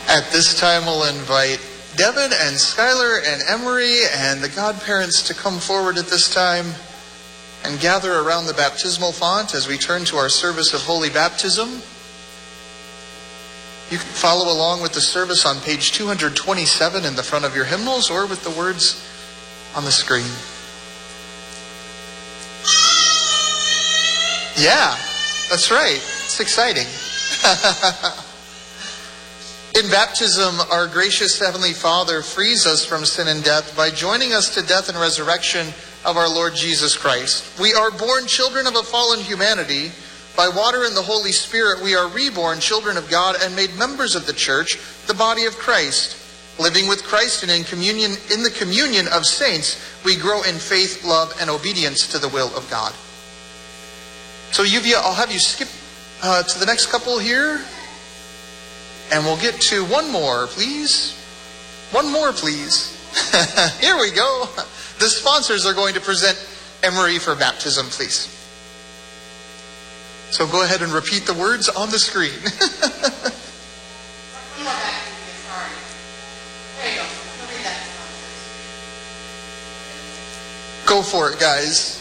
At this time, we'll invite Devin and Skylar and Emery and the godparents to come forward at this time and gather around the baptismal font as we turn to our service of Holy Baptism. You can follow along with the service on page 227 in the front of your hymnals or with the words on the screen. Yeah, that's right. It's exciting. In baptism, our gracious Heavenly Father frees us from sin and death by joining us to death and resurrection of our Lord Jesus Christ. We are born children of a fallen humanity. By water and the Holy Spirit, we are reborn children of God and made members of the church, the body of Christ. Living with Christ and in the communion of saints, we grow in faith, love, and obedience to the will of God. So Yuvia, I'll have you skip to the next couple here. And we'll get to one more, please. One more, please. Here we go. The sponsors are going to present Emery for baptism, please. So go ahead and repeat the words on the screen. Go for it, guys.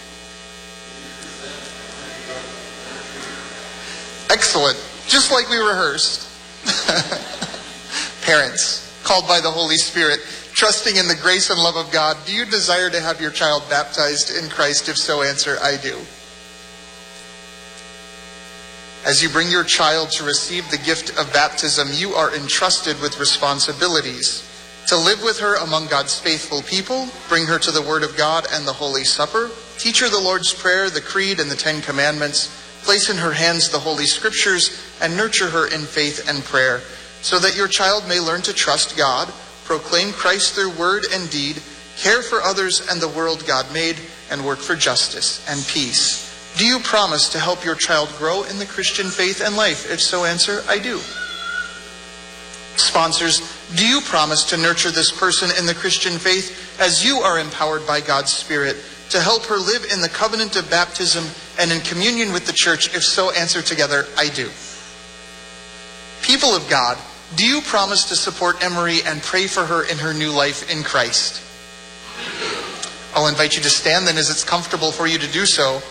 Excellent. Just like we rehearsed. Parents, called by the Holy Spirit, trusting in the grace and love of God, do you desire to have your child baptized in Christ? If so, answer, I do. As you bring your child to receive the gift of baptism, you are entrusted with responsibilities. To live with her among God's faithful people, bring her to the Word of God and the Holy Supper, teach her the Lord's Prayer, the Creed, and the Ten Commandments, place in her hands the Holy Scriptures, and nurture her in faith and prayer, so that your child may learn to trust God, proclaim Christ through word and deed, care for others and the world God made, and work for justice and peace. Do you promise to help your child grow in the Christian faith and life? If so, answer, I do. Sponsors, do you promise to nurture this person in the Christian faith as you are empowered by God's Spirit to help her live in the covenant of baptism and in communion with the church? If so, answer together, I do. People of God, do you promise to support Emery and pray for her in her new life in Christ? I'll invite you to stand then as it's comfortable for you to do so.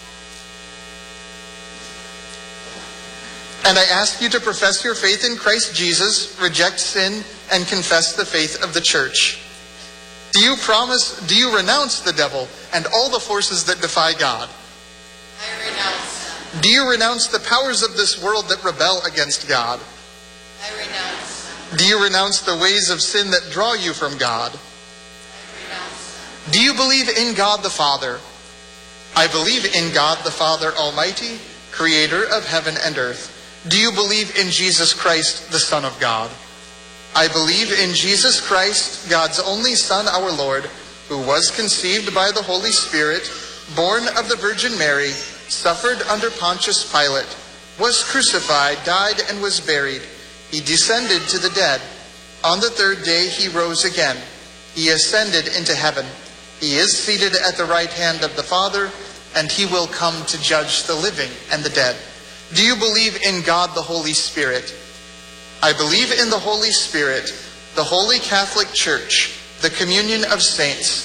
And I ask you to profess your faith in Christ Jesus, reject sin, and confess the faith of the church. Do you renounce the devil and all the forces that defy God? I renounce them. Do you renounce the powers of this world that rebel against God? I renounce them. Do you renounce the ways of sin that draw you from God? I renounce them. Do you believe in God the Father? I believe in God the Father Almighty, creator of heaven and earth. Do you believe in Jesus Christ, the Son of God? I believe in Jesus Christ, God's only Son, our Lord, who was conceived by the Holy Spirit, born of the Virgin Mary, suffered under Pontius Pilate, was crucified, died, and was buried. He descended to the dead. On the third day he rose again. He ascended into heaven. He is seated at the right hand of the Father, and he will come to judge the living and the dead. Do you believe in God the Holy Spirit? I believe in the Holy Spirit, the Holy Catholic Church, the communion of saints,